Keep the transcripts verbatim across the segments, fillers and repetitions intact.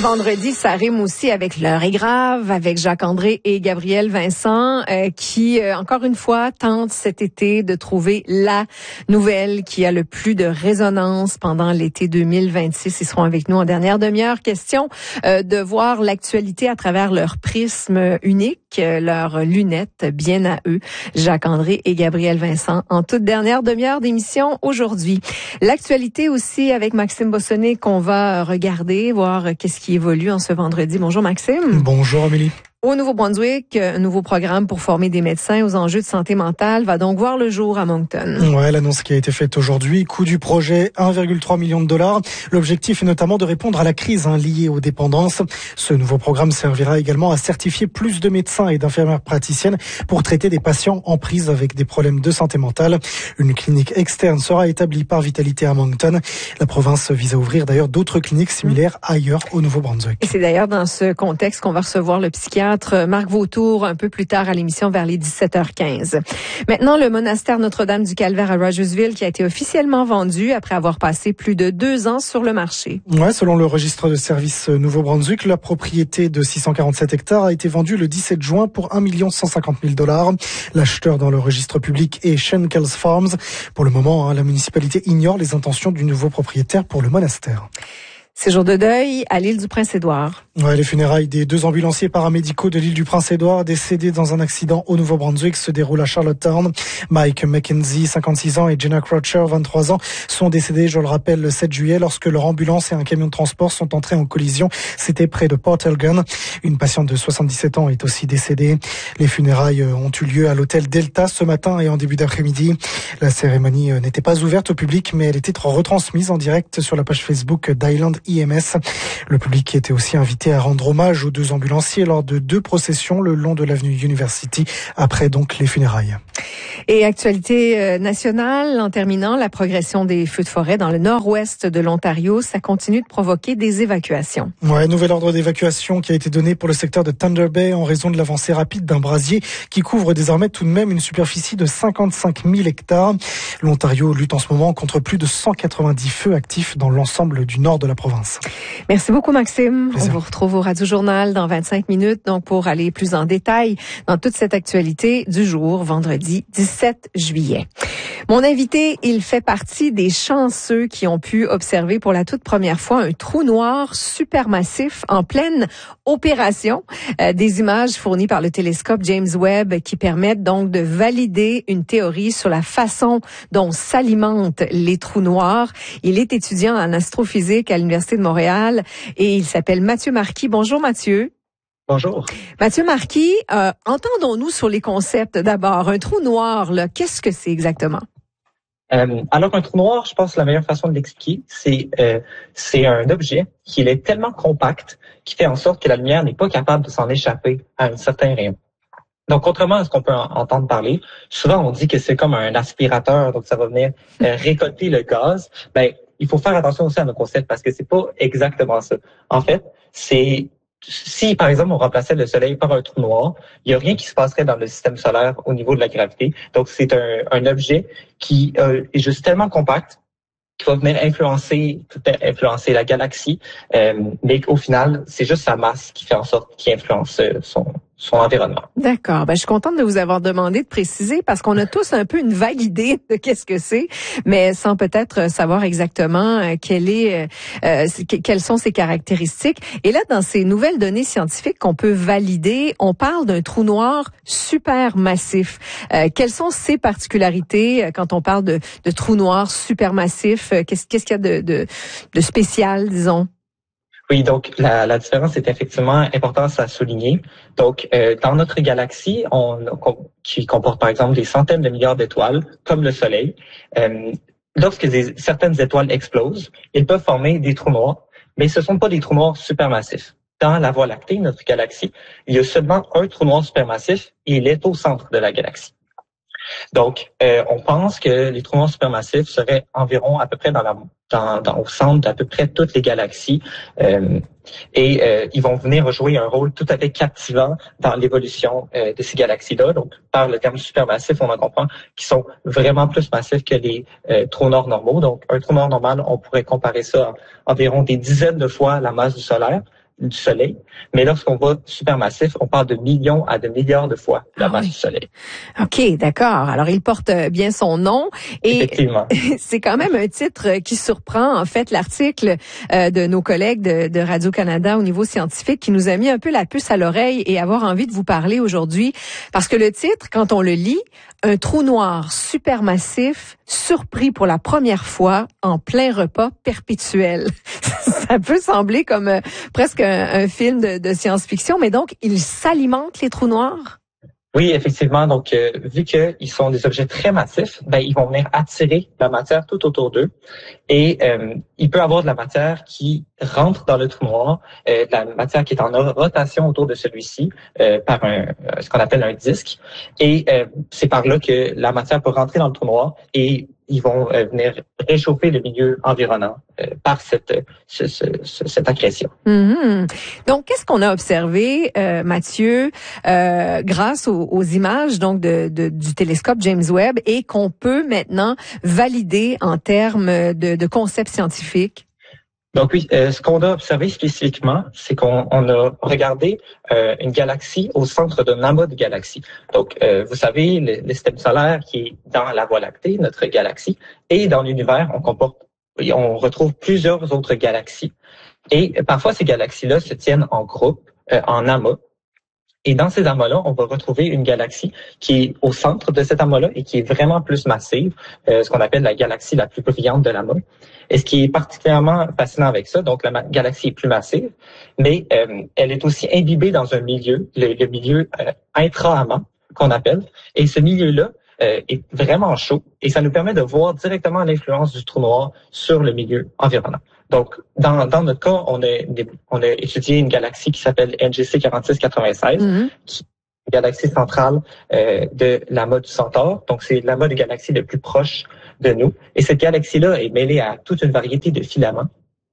Vendredi, ça rime aussi avec L'heure est grave, avec Jacques-André et Gabriel Vincent, euh, qui, euh, encore une fois, tentent cet été de trouver la nouvelle qui a le plus de résonance pendant l'été deux mille vingt-six. Ils seront avec nous en dernière demi-heure. Question euh, de voir l'actualité à travers leur prisme unique, euh, leurs lunettes bien à eux, Jacques-André et Gabriel Vincent, en toute dernière demi-heure d'émission aujourd'hui. L'actualité aussi avec Maxime Bossonnet qu'on va regarder, voir qu'est-ce qui évolue en ce vendredi. Bonjour Maxime. Bonjour Amélie. Au Nouveau-Brunswick, un nouveau programme pour former des médecins aux enjeux de santé mentale va donc voir le jour à Moncton. Ouais, l'annonce qui a été faite aujourd'hui, coût du projet un virgule trois million de dollars. L'objectif est notamment de répondre à la crise hein, liée aux dépendances. Ce nouveau programme servira également à certifier plus de médecins et d'infirmières praticiennes pour traiter des patients en prise avec des problèmes de santé mentale. Une clinique externe sera établie par Vitalité à Moncton. La province vise à ouvrir d'ailleurs d'autres cliniques similaires ailleurs au Nouveau-Brunswick. Et c'est d'ailleurs dans ce contexte qu'on va recevoir le psychiatre Marc Vautour un peu plus tard à l'émission vers les dix-sept heures quinze. Maintenant, le monastère Notre-Dame-du-Calvaire à Rogersville qui a été officiellement vendu après avoir passé plus de deux ans sur le marché. Ouais, selon le registre de services Nouveau-Brunswick, la propriété de six cent quarante-sept hectares a été vendue le dix-sept juin pour un million cent cinquante mille dollars. L'acheteur dans le registre public est Schenkels Farms. Pour le moment, hein, la municipalité ignore les intentions du nouveau propriétaire pour le monastère. C'est jour de deuil à l'île du Prince-Édouard. Ouais, les funérailles des deux ambulanciers paramédicaux de l'île du Prince-Édouard décédés dans un accident au Nouveau-Brunswick se déroulent à Charlottetown. Mike McKenzie, cinquanté-six ans, et Jenna Croucher, vingt-trois ans, sont décédés, je le rappelle, le sept juillet lorsque leur ambulance et un camion de transport sont entrés en collision. C'était près de Port Elgin. Une patiente de soixante-dix-sept ans est aussi décédée. Les funérailles ont eu lieu à l'hôtel Delta ce matin et en début d'après-midi. La cérémonie n'était pas ouverte au public, mais elle était retransmise en direct sur la page Facebook d'Island I M S. Le public était aussi invité à rendre hommage aux deux ambulanciers lors de deux processions le long de l'avenue University, après donc les funérailles. Et actualité nationale, en terminant, la progression des feux de forêt dans le nord-ouest de l'Ontario, ça continue de provoquer des évacuations. Ouais, nouvel ordre d'évacuation qui a été donné pour le secteur de Thunder Bay en raison de l'avancée rapide d'un brasier qui couvre désormais tout de même une superficie de cinquante-cinq mille hectares. L'Ontario lutte en ce moment contre plus de cent quatre-vingt-dix feux actifs dans l'ensemble du nord de la province. Merci beaucoup Maxime. Plaisir. On vous retrouve au Radio Journal dans vingt-cinq minutes, donc pour aller plus en détail dans toute cette actualité du jour, vendredi dix-sept juillet. Mon invité, il fait partie des chanceux qui ont pu observer pour la toute première fois un trou noir supermassif en pleine opération. Euh, des images fournies par le télescope James Webb qui permettent donc de valider une théorie sur la façon dont s'alimentent les trous noirs. Il est étudiant en astrophysique à l'Université de Montréal et il s'appelle Mathieu Marquis. Bonjour Mathieu. Bonjour. Mathieu Marquis, euh, entendons-nous sur les concepts d'abord. Un trou noir, là, qu'est-ce que c'est exactement? Euh, alors un trou noir, je pense que la meilleure façon de l'expliquer, c'est euh, c'est un objet qui est tellement compact qui fait en sorte que la lumière n'est pas capable de s'en échapper à un certain rayon. Donc, contrairement à ce qu'on peut en, entendre parler, souvent on dit que c'est comme un aspirateur, donc ça va venir euh, récolter le gaz. Ben, il faut faire attention aussi à nos concepts parce que c'est pas exactement ça. En fait, c'est si, par exemple, on remplaçait le Soleil par un trou noir, il n'y a rien qui se passerait dans le système solaire au niveau de la gravité. Donc, c'est un, un objet qui euh, est juste tellement compact qui va venir influencer, influencer la galaxie, euh, mais au final, c'est juste sa masse qui fait en sorte qu'il influence son, son environnement. D'accord. Ben, je suis contente de vous avoir demandé de préciser parce qu'on a tous un peu une vague idée de qu'est-ce que c'est, mais sans peut-être savoir exactement quelle est, euh, quelles sont ses caractéristiques. Et là, dans ces nouvelles données scientifiques qu'on peut valider, on parle d'un trou noir supermassif. Euh, quelles sont ses particularités quand on parle de, de trou noir supermassif? Qu'est-ce, qu'est-ce qu'il y a de, de, de spécial, disons? Oui, donc la, la différence est effectivement importante à souligner. Donc, euh, dans notre galaxie, on, qui comporte par exemple des centaines de milliards d'étoiles, comme le Soleil, euh, lorsque des, certaines étoiles explosent, ils peuvent former des trous noirs, mais ce ne sont pas des trous noirs supermassifs. Dans la Voie lactée, notre galaxie, il y a seulement un trou noir supermassif et il est au centre de la galaxie. Donc, euh, on pense que les trous noirs supermassifs seraient environ à peu près dans la, dans, dans, au centre d'à peu près toutes les galaxies euh, et euh, ils vont venir jouer un rôle tout à fait captivant dans l'évolution euh, de ces galaxies-là. Donc, par le terme supermassif, on en comprend qu'ils sont vraiment plus massifs que les euh, trous noirs normaux. Donc, un trou noir normal, on pourrait comparer ça à environ des dizaines de fois la masse du solaire. du Soleil. Mais lorsqu'on voit supermassif, on parle de millions à de milliards de fois la ah masse oui. du Soleil. OK, d'accord. Alors, il porte bien son nom. Et effectivement. C'est quand même un titre qui surprend, en fait, l'article euh, de nos collègues de, de Radio-Canada au niveau scientifique qui nous a mis un peu la puce à l'oreille et avoir envie de vous parler aujourd'hui. Parce que le titre, quand on le lit, un trou noir supermassif surpris pour la première fois en plein repas perpétuel. Ça peut sembler comme euh, presque un, un film de, de science-fiction, mais donc, ils s'alimentent, les trous noirs? Oui, effectivement. Donc, euh, vu qu'ils sont des objets très massifs, ben ils vont venir attirer la matière tout autour d'eux. Et euh, il peut y avoir de la matière qui rentre dans le trou noir, euh, de la matière qui est en rotation autour de celui-ci euh, par un ce qu'on appelle un disque. Et euh, c'est par là que la matière peut rentrer dans le trou noir et ils vont euh, venir réchauffer le milieu environnant euh, par cette, ce, ce, ce, cette agression. Mm-hmm. Donc, qu'est-ce qu'on a observé, euh, Mathieu, euh, grâce aux, aux images donc de, de, du télescope James Webb et qu'on peut maintenant valider en termes de, de concepts scientifiques? Donc oui, euh, ce qu'on a observé spécifiquement, c'est qu'on on a regardé euh, une galaxie au centre d'un amas de galaxies. Donc, euh, vous savez, le, le système solaire qui est dans la Voie lactée, notre galaxie, et dans l'univers, on comporte, on retrouve plusieurs autres galaxies. Et parfois, ces galaxies-là se tiennent en groupe, euh, en amas. Et dans ces amas-là, on va retrouver une galaxie qui est au centre de cet amas-là et qui est vraiment plus massive, euh, ce qu'on appelle la galaxie la plus brillante de l'amas. Et ce qui est particulièrement fascinant avec ça, donc la galaxie est plus massive, mais euh, elle est aussi imbibée dans un milieu, le, le milieu euh, intra-amas qu'on appelle. Et ce milieu-là euh, est vraiment chaud et ça nous permet de voir directement l'influence du trou noir sur le milieu environnant. Donc, dans, dans notre cas, on a, on a étudié une galaxie qui s'appelle N G C quarante-six quatre-vingt-seize, mm-hmm. qui est une galaxie centrale euh, de l'amas du Centaure. Donc, c'est l'amas de galaxies le plus proche de nous. Et cette galaxie-là est mêlée à toute une variété de filaments.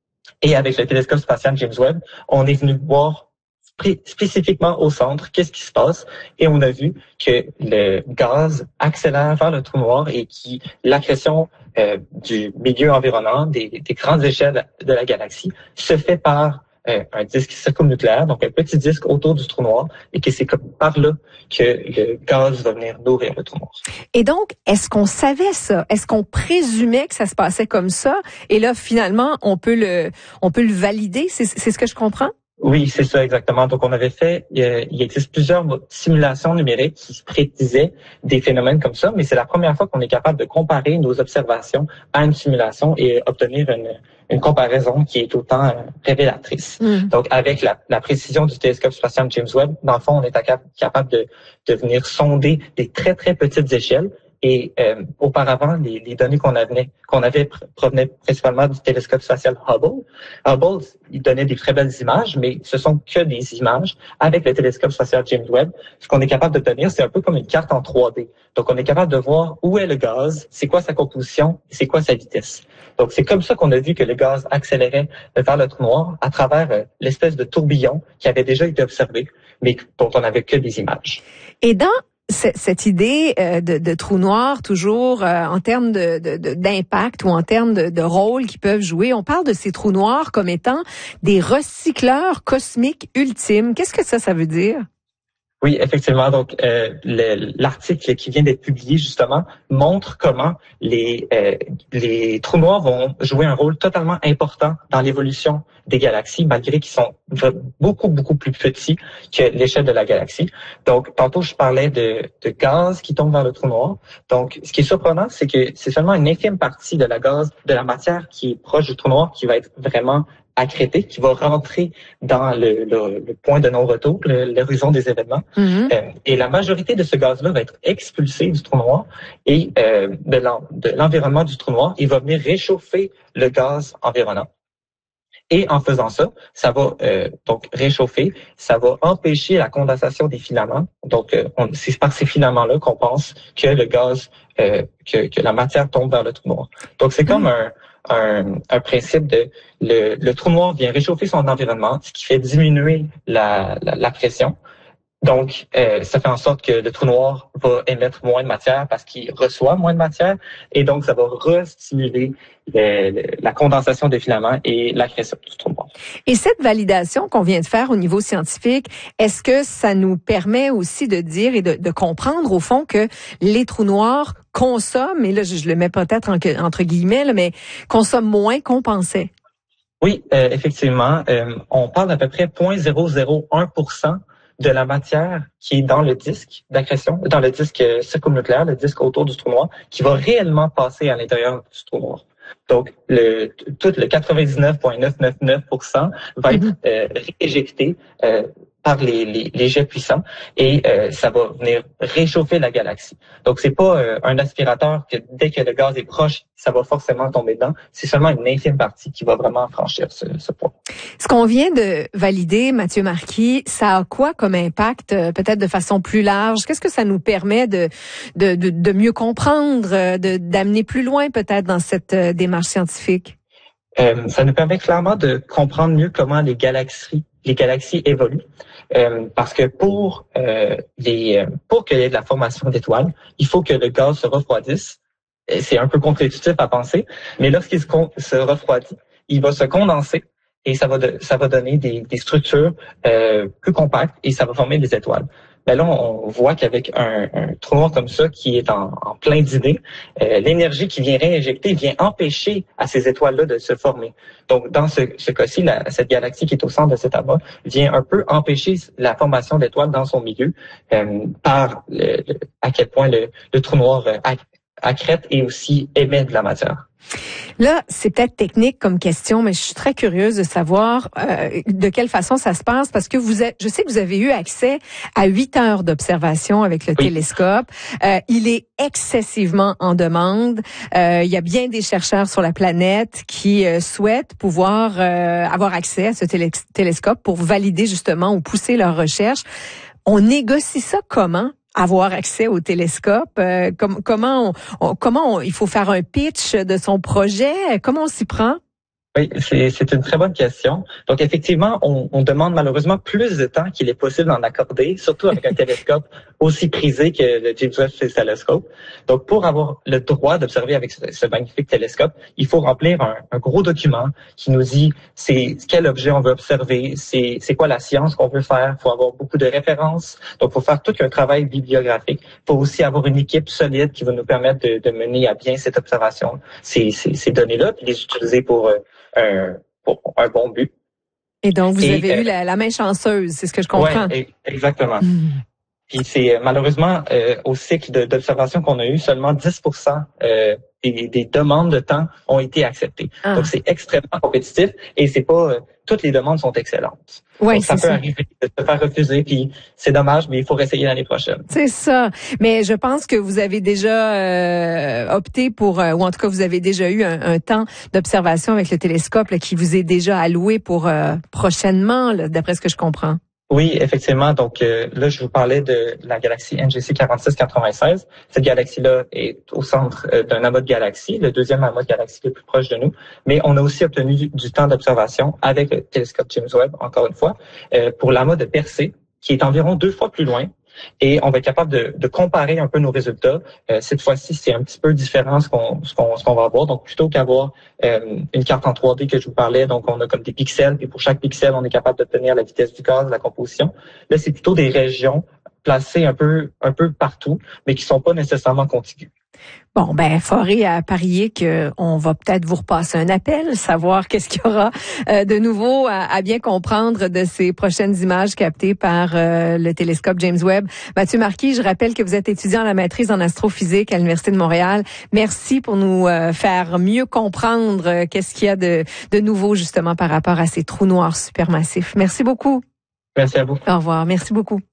Et avec le télescope spatial James Webb, on est venu voir spécifiquement au centre qu'est-ce qui se passe et on a vu que le gaz accélère vers le trou noir et qui l'accrétion euh, du milieu environnant des, des grandes échelles de la galaxie se fait par euh, un disque circumnucléaire, donc un petit disque autour du trou noir et que c'est comme par là que le gaz va venir nourrir le trou noir. Et donc, est-ce qu'on savait ça? Est-ce qu'on présumait que ça se passait comme ça? Et là, finalement, on peut le, on peut le valider? C'est, c'est ce que je comprends? Oui, c'est ça exactement. Donc, on avait fait, euh, il existe plusieurs simulations numériques qui prédisaient des phénomènes comme ça, mais c'est la première fois qu'on est capable de comparer nos observations à une simulation et obtenir une, une comparaison qui est autant euh, révélatrice. Mm. Donc, avec la, la précision du télescope spatial James Webb, dans le fond, on est capable de, de venir sonder des très, très petites échelles. Et euh, auparavant, les, les données qu'on avait, qu'on avait provenaient principalement du télescope spatial Hubble. Hubble, il donnait des très belles images, mais ce sont que des images. Avec le télescope spatial James Webb, ce qu'on est capable d'obtenir, c'est un peu comme une carte en trois D. Donc, on est capable de voir où est le gaz, c'est quoi sa composition, c'est quoi sa vitesse. Donc, c'est comme ça qu'on a vu que le gaz accélérait vers le trou noir à travers euh, l'espèce de tourbillon qui avait déjà été observé, mais dont on n'avait que des images. Et dans cette idée de, de trou noir, toujours euh, en termes de, de, de, d'impact ou en termes de, de rôle qu'ils peuvent jouer, on parle de ces trous noirs comme étant des recycleurs cosmiques ultimes. Qu'est-ce que ça, ça veut dire? Oui, effectivement. Donc, euh, le, l'article qui vient d'être publié, justement, montre comment les, euh, les trous noirs vont jouer un rôle totalement important dans l'évolution des galaxies, malgré qu'ils sont beaucoup, beaucoup plus petits que l'échelle de la galaxie. Donc, tantôt, je parlais de, de gaz qui tombe vers le trou noir. Donc, ce qui est surprenant, c'est que c'est seulement une infime partie de la gaz, de la matière qui est proche du trou noir qui va être vraiment accrété, qui va rentrer dans le, le, le point de non-retour, le, l'horizon des événements. Mm-hmm. Euh, et la majorité de ce gaz-là va être expulsé du trou noir et euh, de, l'en, de l'environnement du trou noir. Il va venir réchauffer le gaz environnant. Et en faisant ça, ça va euh, donc réchauffer, ça va empêcher la condensation des filaments. Donc, euh, on, c'est par ces filaments-là qu'on pense que le gaz, euh, que, que la matière tombe vers le trou noir. Donc, c'est comme un Un, un principe de le, le trou noir vient réchauffer son environnement, ce qui fait diminuer la, la, la pression. Donc, euh, ça fait en sorte que le trou noir va émettre moins de matière parce qu'il reçoit moins de matière et donc ça va re-stimuler le, le, la condensation des filaments et l'accrétion du trou noir. Et cette validation qu'on vient de faire au niveau scientifique, est-ce que ça nous permet aussi de dire et de, de comprendre au fond que les trous noirs consomment, et là je, je le mets peut-être en, entre guillemets, là, mais consomment moins qu'on pensait? Oui, euh, effectivement. Euh, on parle d'à peu près zéro virgule zéro zéro un pour cent de la matière qui est dans le disque d'accrétion, dans le disque circumnucléaire, le disque autour du trou noir, qui va réellement passer à l'intérieur du trou noir. Donc, le, tout le quatre-vingt-dix-neuf virgule neuf cent quatre-vingt-dix-neuf pour cent va être euh, rééjecté euh, par les, les, les jets puissants et euh, ça va venir réchauffer la galaxie. Donc, c'est pas euh, un aspirateur que dès que le gaz est proche, ça va forcément tomber dedans. C'est seulement une infime partie qui va vraiment franchir ce, ce point. Ce qu'on vient de valider, Mathieu Marquis, ça a quoi comme impact, euh, peut-être de façon plus large? Qu'est-ce que ça nous permet de, de, de, de mieux comprendre, de, d'amener plus loin peut-être dans cette euh, démarche scientifique? Euh, ça nous permet clairement de comprendre mieux comment les galaxies, les galaxies évoluent. Euh, parce que pour euh, les pour qu'il y ait de la formation d'étoiles, il faut que le gaz se refroidisse. C'est un peu contre-intuitif à penser, mais lorsqu'il se, se refroidit, il va se condenser et ça va de, ça va donner des, des structures euh, plus compactes et ça va former des étoiles. Mais là, on voit qu'avec un, un trou noir comme ça qui est en, en plein dîner, euh, l'énergie qui vient réinjecter vient empêcher à ces étoiles-là de se former. Donc, dans ce, ce cas-ci, la, cette galaxie qui est au centre de cet amas vient un peu empêcher la formation d'étoiles dans son milieu euh, par le, le, à quel point le, le trou noir euh, accrète et aussi émet de la matière. Là, c'est peut-être technique comme question, mais je suis très curieuse de savoir euh, de quelle façon ça se passe, parce que vous êtes, je sais que vous avez eu accès à huit heures d'observation avec le oui. télescope. Euh, il est excessivement en demande. Euh, il y a bien des chercheurs sur la planète qui euh, souhaitent pouvoir euh, avoir accès à ce télé- télescope pour valider justement ou pousser leurs recherches. On négocie ça comment? Avoir accès au télescope, euh, com- comment on, on, comment on, il faut faire un pitch de son projet, comment on s'y prend? Oui, c'est, c'est une très bonne question. Donc, effectivement, on, on demande malheureusement plus de temps qu'il est possible d'en accorder, surtout avec un télescope aussi prisé que le James Webb Space Telescope. Donc, pour avoir le droit d'observer avec ce, ce magnifique télescope, il faut remplir un, un gros document qui nous dit c'est quel objet on veut observer, c'est, c'est quoi la science qu'on veut faire. Il faut avoir beaucoup de références. Donc, il faut faire tout un travail bibliographique. Il faut aussi avoir une équipe solide qui va nous permettre de, de mener à bien cette observation, ces, ces, ces données-là, puis les utiliser pour... Euh, Un, pour un bon but. Et donc, vous et, avez euh, eu la, la main chanceuse, c'est ce que je comprends. Oui, exactement. Mmh. Puis c'est malheureusement euh, au cycle de, d'observation qu'on a eu, seulement dix pour cent euh, des, des demandes de temps ont été acceptées. Ah. Donc c'est extrêmement compétitif et c'est pas euh, toutes les demandes sont excellentes. Oui, Donc, ça peut ça. arriver de se faire refuser, puis c'est dommage, mais il faut réessayer l'année prochaine. C'est ça. Mais je pense que vous avez déjà euh, opté pour, euh, ou en tout cas vous avez déjà eu un, un temps d'observation avec le télescope là, qui vous est déjà alloué pour euh, prochainement, là, d'après ce que je comprends. Oui, effectivement. Donc euh, là, je vous parlais de la galaxie N G C quarante-six quatre-vingt-seize. Cette galaxie-là est au centre euh, d'un amas de galaxies, le deuxième amas de galaxies le plus proche de nous. Mais on a aussi obtenu du, du temps d'observation avec le télescope James Webb, encore une fois, euh, pour l'amas de Persée, qui est environ deux fois plus loin. Et on va être capable de, de comparer un peu nos résultats. Euh, cette fois-ci, c'est un petit peu différent ce qu'on, ce qu'on, ce qu'on va avoir. Donc, plutôt qu'avoir euh, une carte en trois D que je vous parlais, donc on a comme des pixels, puis pour chaque pixel, on est capable d'obtenir la vitesse du gaz, la composition. Là, c'est plutôt des régions placées un peu, un peu partout, mais qui sont pas nécessairement contiguës. Bon, ben, forêt à parier qu'on va peut-être vous repasser un appel, savoir qu'est-ce qu'il y aura euh, de nouveau à, à bien comprendre de ces prochaines images captées par euh, le télescope James Webb. Mathieu Marquis, je rappelle que vous êtes étudiant à la maîtrise en astrophysique à l'Université de Montréal. Merci pour nous euh, faire mieux comprendre euh, qu'est-ce qu'il y a de, de nouveau justement par rapport à ces trous noirs supermassifs. Merci beaucoup. Merci à vous. Au revoir. Merci beaucoup.